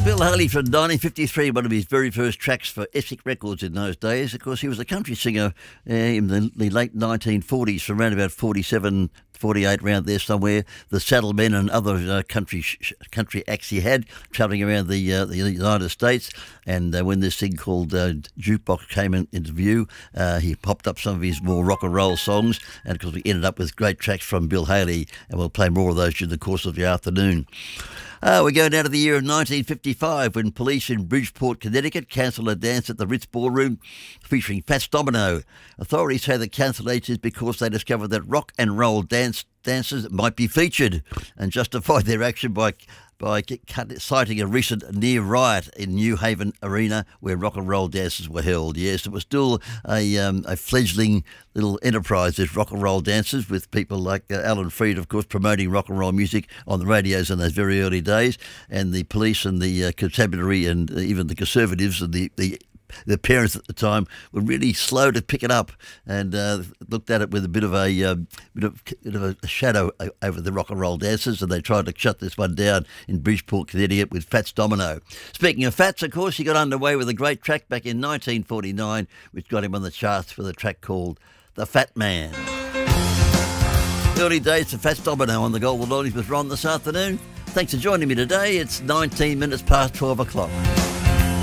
Bill Haley from 1953, one of his very first tracks for Essex Records in those days. Of course, he was a country singer in the late 1940s, from around about 47, 48, around there somewhere. The Saddlemen and other country acts he had travelling around the United States. And when this thing called Jukebox came into view, he popped up some of his more rock and roll songs. And of course, we ended up with great tracks from Bill Haley, and we'll play more of those during the course of the afternoon. We go down to the year of 1955 when police in Bridgeport, Connecticut cancelled a dance at the Ritz Ballroom featuring Fats Domino. Authorities say the cancellation is because they discovered that rock and roll dancers might be featured, and justified their action by citing a recent near riot in New Haven Arena where rock and roll dances were held. Yes, it was still a fledgling little enterprise, this rock and roll dancers, with people like Alan Freed, of course, promoting rock and roll music on the radios in those very early days, and the police and the constabulary and even the Conservatives and the parents at the time were really slow to pick it up, and looked at it with a bit of a shadow over the rock and roll dancers, and they tried to shut this one down in Bridgeport, Connecticut with Fats Domino. Speaking of Fats, of course, he got underway with a great track back in 1949, which got him on the charts with a track called The Fat Man. Early days of Fats Domino on the Golden Oldies with Ron this afternoon. Thanks for joining me today. It's 19 minutes past 12 o'clock.